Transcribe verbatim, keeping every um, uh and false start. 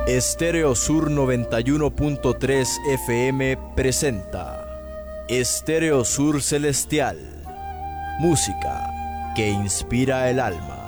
Estéreo Sur noventa y uno punto tres F M presenta Estéreo Sur Celestial, música que inspira el alma.